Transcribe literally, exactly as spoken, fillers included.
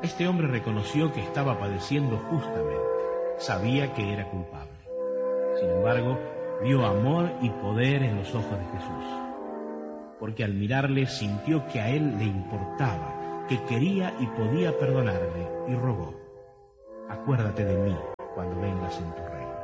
Este hombre reconoció que estaba padeciendo justamente, sabía que era culpable. Sin embargo, vio amor y poder en los ojos de Jesús, porque al mirarle sintió que a él le importaba, que quería y podía perdonarle, y rogó: acuérdate de mí cuando vengas en tu reino.